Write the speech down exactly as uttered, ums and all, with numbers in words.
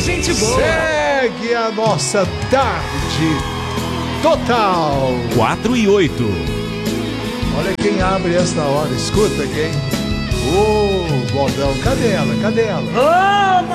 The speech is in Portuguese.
gente boa. Segue a nossa tarde total. quatro e oito. Olha quem abre esta hora, escuta quem. Ô, oh, Baldão, cadê ela? Cadê ela? Ô,